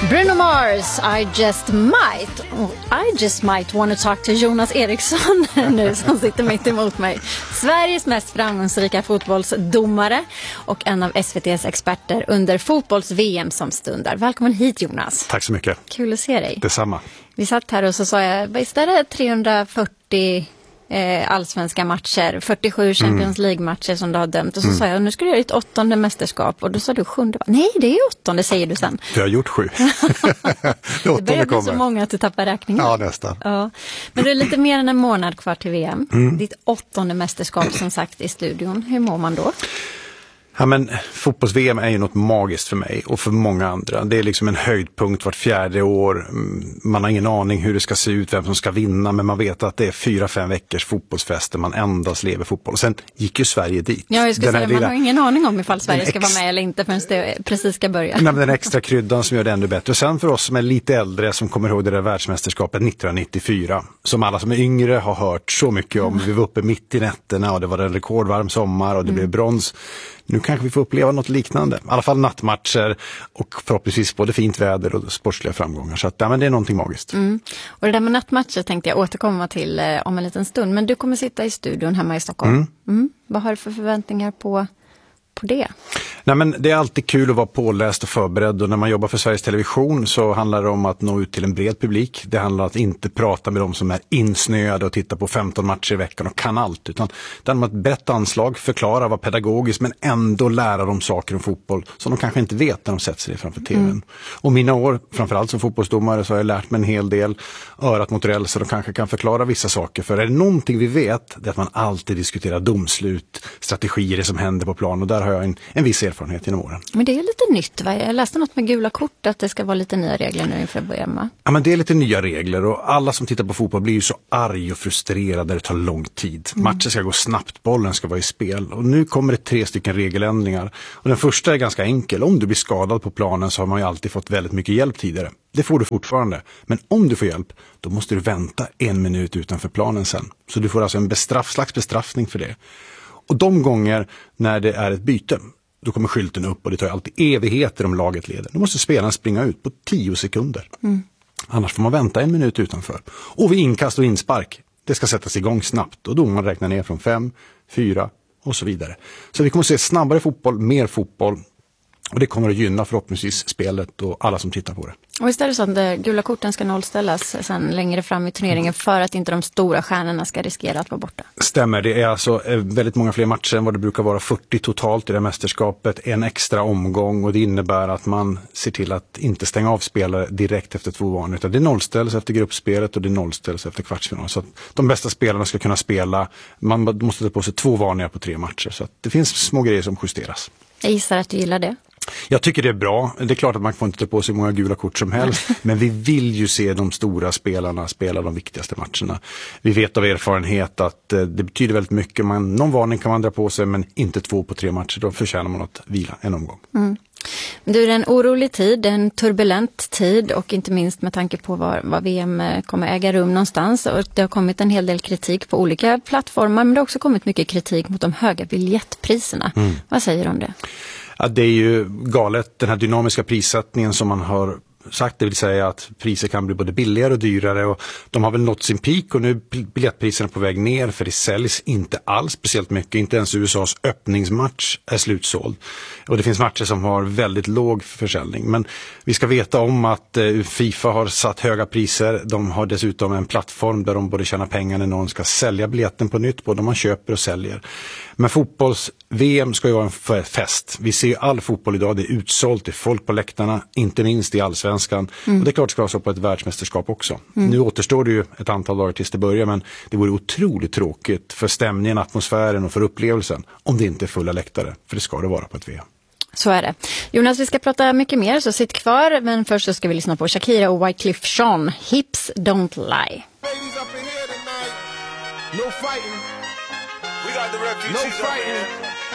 Bruno Mars, I just might want to talk to Jonas Eriksson nu som sitter mitt emot mig. Sveriges mest framgångsrika fotbollsdomare och en av SVT:s experter under fotbolls-VM som stundar. Välkommen hit, Jonas. Tack så mycket. Kul att se dig. Detsamma. Vi satt här och så sa jag, visst är det 340 allsvenska matcher, 47 Champions League-matcher som du har dömt. Och så sa jag, nu ska du göra ditt 8:e mästerskap. Och då sa du 7:e. Nej, det är 8:e, säger du sen. Du har gjort 7. Det börjar bli så många att du tappar räkningen. Ja, nästan. Ja. Men det är lite mer än en månad kvar till VM. Ditt 8:e mästerskap som sagt i studion. Hur mår man då? Ja, men fotbolls-VM är ju något magiskt för mig och för många andra. Det är liksom en höjdpunkt vart 4:e år. Man har ingen aning hur det ska se ut, vem som ska vinna, men man vet att det är 4-5 veckors fotbollsfester. Man endast lever fotboll. Och sen gick ju Sverige dit. Ja, jag ska säga, man har ingen aning om ifall Sverige ska vara med eller inte förrän det precis ska börja. Nej, den extra kryddan som gör det ännu bättre. Och sen för oss som är lite äldre, som kommer ihåg det där världsmästerskapet 1994, som alla som är yngre har hört så mycket om. Vi var uppe mitt i nätterna och det var en rekordvarm sommar och det blev brons. Nu kanske vi får uppleva något liknande. I alla fall nattmatcher och förhoppningsvis både fint väder och sportsliga framgångar. Så att, ja, men det är någonting magiskt. Och det där med nattmatcher tänkte jag återkomma till om en liten stund. Men du kommer sitta i studion hemma i Stockholm. Vad har du för förväntningar på det? Nej, men det är alltid kul att vara påläst och förberedd, och när man jobbar för Sveriges Television så handlar det om att nå ut till en bred publik. Det handlar om att inte prata med dem som är insnöade och tittar på 15 matcher i veckan och kan allt, utan det handlar om ett brett anslag, förklara, vara pedagogisk men ändå lära dem saker om fotboll som de kanske inte vet när de sätter sig framför tvn. Och mina år, framförallt som fotbollsdomare, så har jag lärt mig en hel del, örat mot räls, så de kanske kan förklara vissa saker. För är det någonting vi vet, det är att man alltid diskuterar domslut, strategier, det som händer på plan, och där har jag en viss erfarenhet genom åren. Men det är lite nytt, va? Jag läste något med gula kort att det ska vara lite nya regler nu inför VM. Ja, men det är lite nya regler, och alla som tittar på fotboll blir ju så arg och frustrerade. Det tar lång tid. Matchen ska gå snabbt, bollen ska vara i spel. Och nu kommer det 3 stycken regeländringar. Och den första är ganska enkel. Om du blir skadad på planen så har man ju alltid fått väldigt mycket hjälp tidigare. Det får du fortfarande. Men om du får hjälp, då måste du vänta 1 minut utanför planen sen. Så du får alltså en slags bestraffning för det. Och de gånger när det är ett byte, då kommer skylten upp, och det tar alltid evigheter om laget leder. Då måste spelaren springa ut på 10 sekunder. Annars får man vänta 1 minut utanför. Och vid inkast och inspark, det ska sättas igång snabbt. Och då man räknar ner från 5, 4 och så vidare. Så vi kommer att se snabbare fotboll, mer fotboll. Och det kommer att gynna förhoppningsvis spelet och alla som tittar på det. Och istället så att de gula korten ska nollställas sen längre fram i turneringen för att inte de stora stjärnorna ska riskera att vara borta. Stämmer, det är alltså väldigt många fler matcher än vad det brukar vara, 40 totalt i det här mästerskapet, en extra omgång, och det innebär att man ser till att inte stänga av spelare direkt efter 2 varningar, utan det nollställs efter gruppspelet och det nollställs efter kvartsfinal, så att de bästa spelarna ska kunna spela. Man måste ta på sig 2 varningar på 3 matcher, så att det finns små grejer som justeras. Jag gissar att du gillar det. Jag tycker det är bra. Det är klart att man får inte ta på sig många gula kort som helst. Men vi vill ju se de stora spelarna spela de viktigaste matcherna. Vi vet av erfarenhet att det betyder väldigt mycket. Någon varning kan man dra på sig, men inte 2 på 3 matcher. Då förtjänar man att vila en omgång. Det är en orolig tid, en turbulent tid, och inte minst med tanke på var VM kommer äga rum någonstans. Och det har kommit en hel del kritik på olika plattformar, men det har också kommit mycket kritik mot de höga biljettpriserna. Vad säger du om det? Ja, det är ju galet, den här dynamiska prissättningen som man har sagt, det vill säga att priser kan bli både billigare och dyrare, och de har väl nått sin peak, och nu är biljettpriserna på väg ner, för det säljs inte alls speciellt mycket, inte ens USAs öppningsmatch är slutsåld, och det finns matcher som har väldigt låg försäljning. Men vi ska veta om att FIFA har satt höga priser. De har dessutom en plattform där de både tjänar pengar när någon ska sälja biljetten på nytt, både man köper och säljer. Men fotbolls-VM ska ju vara en fest. Vi ser ju all fotboll idag, det är utsålt, det är folk på läktarna, inte minst i allsvenskan. Och det är klart det ska vara så på ett världsmästerskap också. Nu återstår det ju ett antal dagar tills det börjar, men det vore otroligt tråkigt för stämningen, atmosfären och för upplevelsen om det inte är fulla läktare. För det ska det vara på ett VM. Så är det. Jonas, vi ska prata mycket mer, så sitt kvar. Men först så ska vi lyssna på Shakira och Wyclef Jean, Hips Don't Lie. No fighting. We got the refugees. No fighting.